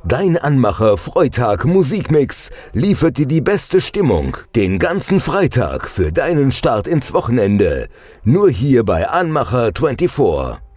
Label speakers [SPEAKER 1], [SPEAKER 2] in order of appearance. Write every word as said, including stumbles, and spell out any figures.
[SPEAKER 1] Dein Anmacher Freitag Musikmix liefert dir die beste Stimmung den ganzen Freitag für deinen Start ins Wochenende. Nur hier bei Anmacher vierundzwanzig.